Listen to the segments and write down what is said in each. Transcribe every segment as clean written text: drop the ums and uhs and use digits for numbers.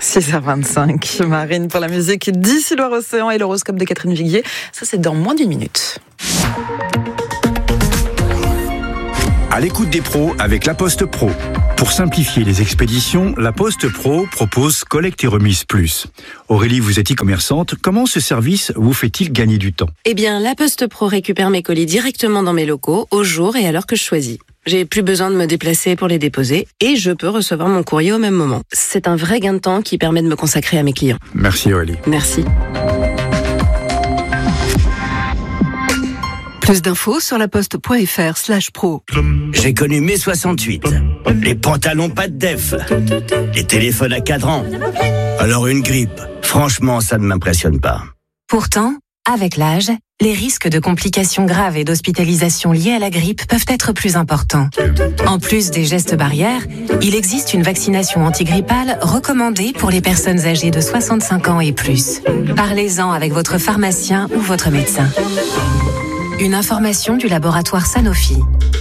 6h25, Marine pour la musique d'ici Loire-Océan et l'horoscope de Catherine Viguier. Ça, c'est dans moins d'une minute. À l'écoute des pros avec La Poste Pro. Pour simplifier les expéditions, La Poste Pro propose Collecte et Remise Plus. Aurélie, vous êtes e-commerçante. Comment ce service vous fait-il gagner du temps ? Eh bien, La Poste Pro récupère mes colis directement dans mes locaux, au jour et à l'heure que je choisis. J'ai plus besoin de me déplacer pour les déposer et je peux recevoir mon courrier au même moment. C'est un vrai gain de temps qui permet de me consacrer à mes clients. Merci Aurélie. Merci. Plus d'infos sur laposte.fr/pro. J'ai connu mai 68. Les pantalons pas de def. Les téléphones à cadran. Alors une grippe. Franchement, ça ne m'impressionne pas. Pourtant, avec l'âge, les risques de complications graves et d'hospitalisation liées à la grippe peuvent être plus importants. En plus des gestes barrières, il existe une vaccination antigrippale recommandée pour les personnes âgées de 65 ans et plus. Parlez-en avec votre pharmacien ou votre médecin. Une information du laboratoire Sanofi.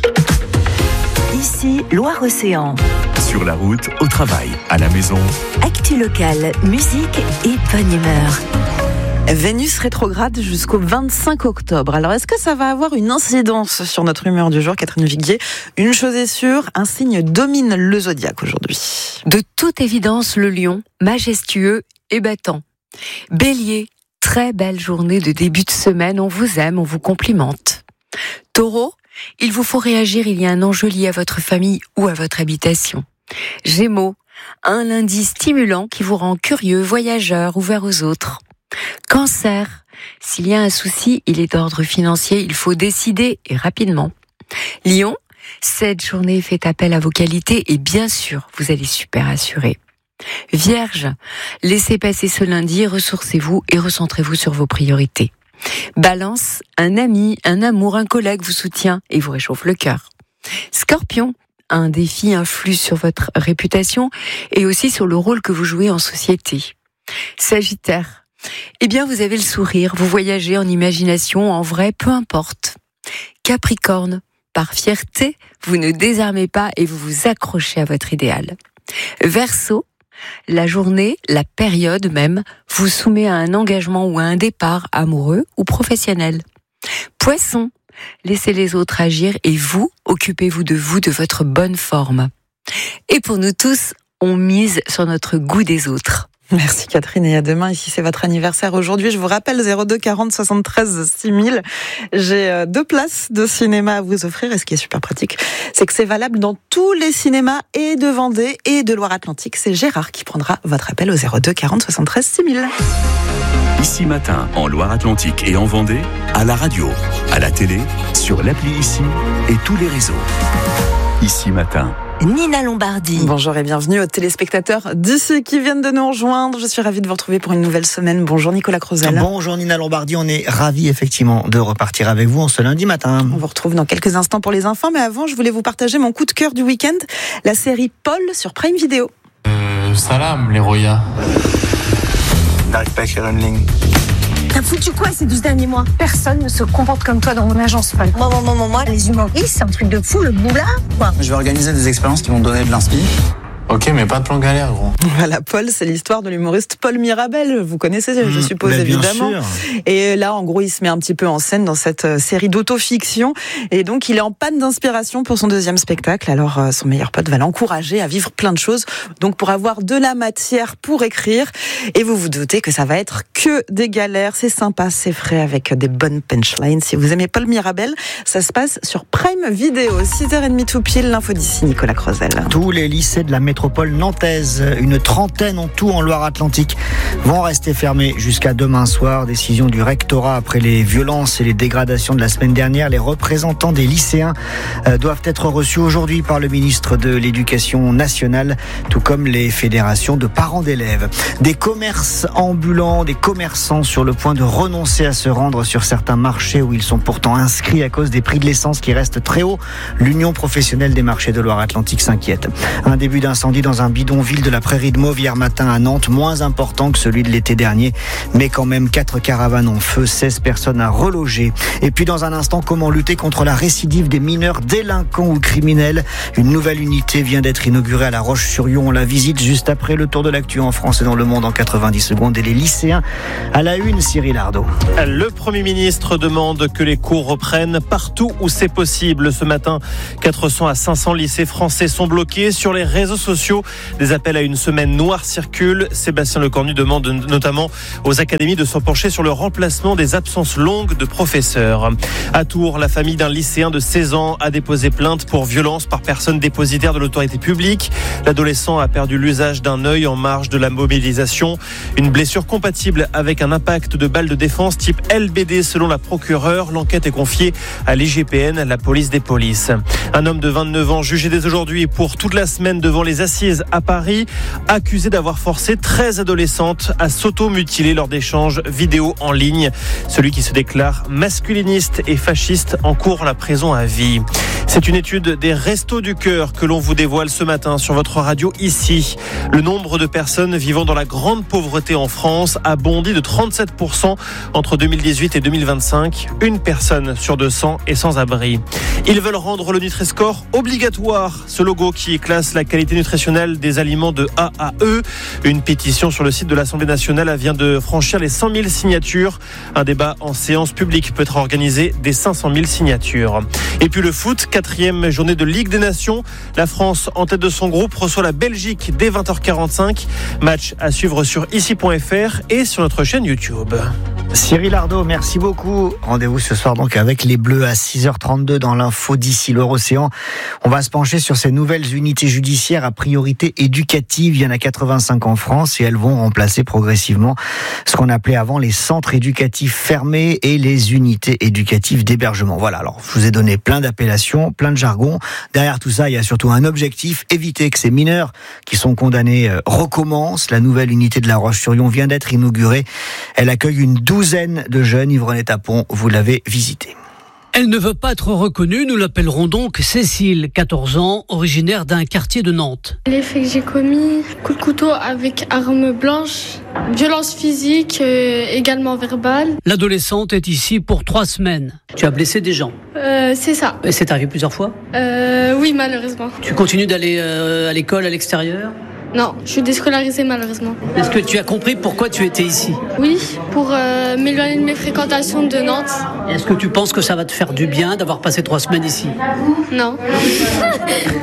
Ici, Loire-Océan. Sur la route, au travail, à la maison. Actu locale, musique et bonne humeur. Vénus rétrograde jusqu'au 25 octobre. Alors, est-ce que ça va avoir une incidence sur notre humeur du jour, Catherine Viguier ? Une chose est sûre, un signe domine le zodiaque aujourd'hui. De toute évidence, le lion, majestueux et battant. Bélier, très belle journée de début de semaine, on vous aime, on vous complimente. Taureau, il vous faut réagir, il y a un enjeu lié à votre famille ou à votre habitation. Gémeaux, un lundi stimulant qui vous rend curieux, voyageur, ouvert aux autres. Cancer, s'il y a un souci, il est d'ordre financier, il faut décider et rapidement. Lion, cette journée fait appel à vos qualités et bien sûr, vous allez super assurer. Vierge, laissez passer ce lundi, ressourcez-vous et recentrez-vous sur vos priorités. Balance, un ami, un amour, un collègue vous soutient et vous réchauffe le cœur. Scorpion, un défi influe sur votre réputation et aussi sur le rôle que vous jouez en société. Sagittaire, eh bien vous avez le sourire, vous voyagez en imagination, en vrai, peu importe. Capricorne, par fierté, vous ne désarmez pas et vous vous accrochez à votre idéal. Verseau, la journée, la période même, vous soumet à un engagement ou à un départ amoureux ou professionnel. Poisson, laissez les autres agir et vous, occupez-vous, de votre bonne forme. Et pour nous tous, on mise sur notre goût des autres. Merci Catherine et à demain. Ici c'est votre anniversaire aujourd'hui. Je vous rappelle 02 40 73 6000. J'ai 2 places de cinéma à vous offrir et ce qui est super pratique, c'est que c'est valable dans tous les cinémas et de Vendée et de Loire-Atlantique. C'est Gérard qui prendra votre appel au 02 40 73 6000. Ici Matin, en Loire-Atlantique et en Vendée, à la radio, à la télé, sur l'appli Ici et tous les réseaux. Ici Matin. Nina Lombardi. Bonjour et bienvenue aux téléspectateurs d'ici qui viennent de nous rejoindre. Je suis ravie de vous retrouver pour une nouvelle semaine. Bonjour Nicolas Crozel. Bonjour Nina Lombardi, on est ravis effectivement de repartir avec vous en ce lundi matin. On vous retrouve dans quelques instants pour les enfants, mais avant je voulais vous partager mon coup de cœur du week-end, la série Paul sur Prime Video. Salam les Roya. N'arrive pas à écrire une ligne. T'as foutu quoi ces 12 derniers mois ? Personne ne se comporte comme toi dans mon agence, Paul. Moi, les humoristes, c'est un truc de fou, le boulard, quoi. Je vais organiser des expériences qui vont donner de l'inspi. Ok, mais pas de plan galère, gros. Voilà, Paul, c'est l'histoire de l'humoriste Paul Mirabel. Vous connaissez, je suppose, évidemment. Sûr. Et là, en gros, il se met un petit peu en scène dans cette série d'autofiction. Et donc, il est en panne d'inspiration pour son deuxième spectacle. Alors, son meilleur pote va l'encourager à vivre plein de choses. Donc, pour avoir de la matière pour écrire. Et vous vous doutez que ça va être que des galères. C'est sympa, c'est frais, avec des bonnes punchlines. Si vous aimez Paul Mirabel, ça se passe sur Prime Video. 6h30 tout pile, l'info d'ici, Nicolas Crozel. Tous les lycées de la métropole nantaise, une trentaine en tout en Loire-Atlantique, vont rester fermés jusqu'à demain soir. Décision du rectorat après les violences et les dégradations de la semaine dernière. Les représentants des lycéens doivent être reçus aujourd'hui par le ministre de l'Éducation nationale, tout comme les fédérations de parents d'élèves. Des commerces ambulants, des commerçants sur le point de renoncer à se rendre sur certains marchés où ils sont pourtant inscrits à cause des prix de l'essence qui restent très hauts. L'Union professionnelle des marchés de Loire-Atlantique s'inquiète. Un début d'un incendie dans un bidonville de la Prairie de Mauve hier matin à Nantes, moins important que celui de l'été dernier, mais quand même 4 caravanes en feu, 16 personnes à reloger. Et puis dans un instant, comment lutter contre la récidive des mineurs délinquants ou criminels. Une nouvelle unité vient d'être inaugurée à La Roche-sur-Yon. On la visite juste après le tour de l'actu en France et dans le monde en 90 secondes. Et les lycéens à la une, Cyril Ardo. Le Premier ministre demande que les cours reprennent partout où c'est possible. Ce matin, 400 à 500 lycées français sont bloqués. Sur les réseaux sociaux, des appels à une semaine noire circulent. Sébastien Lecornu demande notamment aux académies de se pencher sur le remplacement des absences longues de professeurs. À Tours, la famille d'un lycéen de 16 ans a déposé plainte pour violence par personne dépositaire de l'autorité publique. L'adolescent a perdu l'usage d'un œil en marge de la mobilisation. Une blessure compatible avec un impact de balle de défense type LBD selon la procureure. L'enquête est confiée à l'IGPN, la police des polices. Un homme de 29 ans jugé dès aujourd'hui pour toute la semaine devant les assises à Paris, accusé d'avoir forcé 13 adolescentes à s'auto-mutiler lors d'échanges vidéo en ligne. Celui qui se déclare masculiniste et fasciste encourt la prison à vie. C'est une étude des Restos du Cœur que l'on vous dévoile ce matin sur votre radio ici. Le nombre de personnes vivant dans la grande pauvreté en France a bondi de 37% entre 2018 et 2025. Une personne sur 200 est sans abri. Ils veulent rendre le Nutri-Score obligatoire. Ce logo qui classe la qualité nutritionnelle des aliments de A à E. Une pétition sur le site de l'Assemblée nationale vient de franchir les 100 000 signatures. Un débat en séance publique peut être organisé dès 500 000 signatures. Et puis le foot, 4e journée de Ligue des Nations. La France, en tête de son groupe, reçoit la Belgique dès 20h45. Match à suivre sur ici.fr et sur notre chaîne YouTube. Cyril Ardo, merci beaucoup. Rendez-vous ce soir donc avec les Bleus à 6h32 dans l'info d'ici l'Eurocéan. On va se pencher sur ces nouvelles unités judiciaires à priorité éducative. Il y en a 85 en France et elles vont remplacer progressivement ce qu'on appelait avant les centres éducatifs fermés et les unités éducatives d'hébergement. Voilà, alors je vous ai donné plein d'appellations, plein de jargon. Derrière tout ça, il y a surtout un objectif, éviter que ces mineurs qui sont condamnés recommencent. La nouvelle unité de La Roche-sur-Yon vient d'être inaugurée. Elle accueille une douzaine de jeunes. Yvonne Tapon, vous l'avez visité. Elle ne veut pas être reconnue, nous l'appellerons donc Cécile, 14 ans, originaire d'un quartier de Nantes. Les faits que j'ai commis, coup de couteau avec arme blanche, violence physique, également verbale. L'adolescente est ici pour 3 semaines. Tu as blessé des gens ? C'est ça. Et c'est arrivé plusieurs fois ? Oui, malheureusement. Tu continues d'aller à l'école, à l'extérieur ? Non, je suis déscolarisée malheureusement. Est-ce que tu as compris pourquoi tu étais ici ? Oui, pour m'éloigner de mes fréquentations de Nantes. Est-ce que tu penses que ça va te faire du bien d'avoir passé 3 semaines ici ? Non. Non ?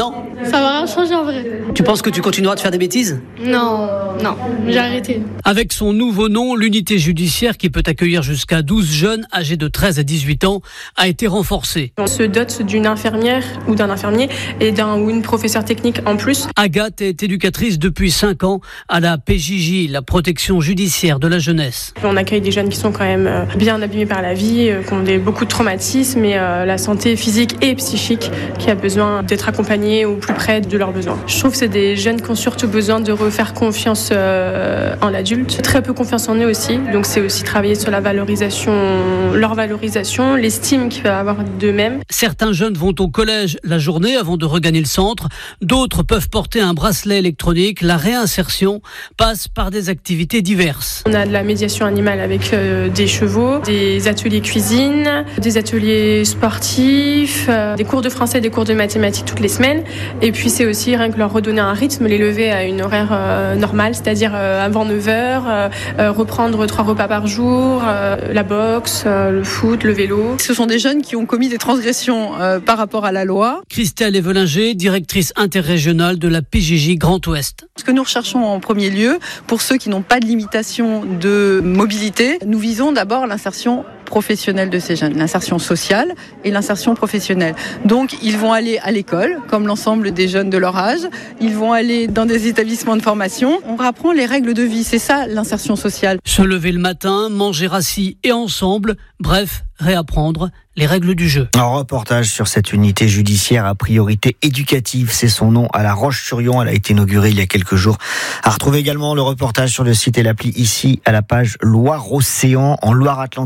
Ça va rien changer en vrai. Tu penses que tu continueras de faire des bêtises ? Non, j'ai arrêté. Avec son nouveau nom, l'unité judiciaire qui peut accueillir jusqu'à 12 jeunes âgés de 13 à 18 ans a été renforcée. On se dote d'une infirmière ou d'un infirmier et d'un ou une professeure technique en plus. Agathe est éducatrice depuis 5 ans à la PJJ, la protection judiciaire de la jeunesse. On accueille des jeunes qui sont quand même bien abîmés par la vie, qui ont beaucoup de traumatismes et la santé physique et psychique qui a besoin d'être accompagnée au plus près de leurs besoins. Je trouve que c'est des jeunes qui ont surtout besoin de refaire confiance en l'adulte, très peu confiance en eux aussi, donc c'est aussi travailler sur la valorisation, leur valorisation, l'estime qu'ils peuvent avoir d'eux-mêmes. Certains jeunes vont au collège la journée avant de regagner le centre, d'autres peuvent porter un bracelet électronique. La réinsertion passe par des activités diverses. On a de la médiation animale avec des chevaux, des ateliers cuisine, des ateliers sportifs, des cours de français, des cours de mathématiques toutes les semaines. Et puis c'est aussi rien que leur redonner un rythme, les lever à une horaire normale, c'est-à-dire avant 9h, reprendre 3 repas par jour, la boxe, le foot, le vélo. Ce sont des jeunes qui ont commis des transgressions par rapport à la loi. Christelle Evelinger, directrice interrégionale de la PJJ Grand Ouest. Ce que nous recherchons en premier lieu, pour ceux qui n'ont pas de limitation de mobilité, nous visons d'abord l'insertion professionnelle de ces jeunes, l'insertion sociale et l'insertion professionnelle. Donc ils vont aller à l'école, comme l'ensemble des jeunes de leur âge, ils vont aller dans des établissements de formation, on apprend les règles de vie, c'est ça l'insertion sociale. Se lever le matin, manger assis et ensemble, bref, réapprendre les règles du jeu. Un reportage sur cette unité judiciaire à priorité éducative, c'est son nom, à La Roche-sur-Yon. Elle a été inaugurée il y a quelques jours. À retrouver également le reportage sur le site et l'appli ici à la page Loire-Océan en Loire-Atlantique. Le centre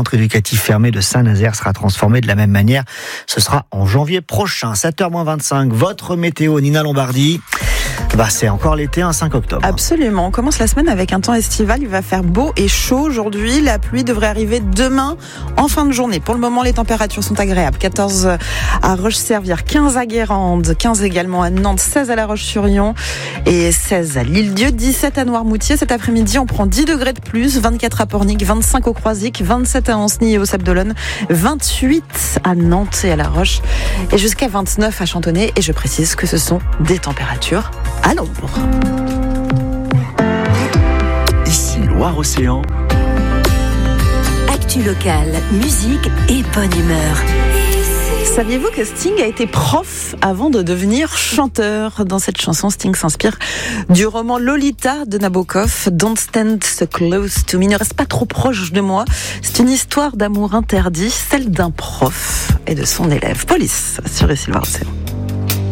centre éducatif fermé de Saint-Nazaire sera transformé de la même manière. Ce sera en janvier prochain, 7h-25. Votre météo, Nina Lombardi. C'est encore l'été, 5 octobre. Absolument. On commence la semaine avec un temps estival. Il va faire beau et chaud aujourd'hui. La pluie devrait arriver demain en fin de journée. Pour le moment, les températures sont agréables. 14 à Roche-Servière, 15 à Guérande, 15 également à Nantes, 16 à La Roche-sur-Yon et 16 à l'Île-Dieu, 17 à Noirmoutier. Cet après-midi, on prend 10 degrés de plus, 24 à Pornic, 25 au Croisic, 27 à Ancenis et au Sable d'Olonne, 28 à Nantes et à La Roche et jusqu'à 29 à Chantonnay. Et je précise que ce sont des températures à l'ombre. Ici Loire-Océan. Actu locale, musique et bonne humeur. Saviez-vous que Sting a été prof avant de devenir chanteur? Dans cette chanson, Sting s'inspire du roman Lolita de Nabokov, Don't Stand So Close to Me. Ne reste pas trop proche de moi. C'est une histoire d'amour interdit, celle d'un prof et de son élève. Police sur Ici Loire-Océan.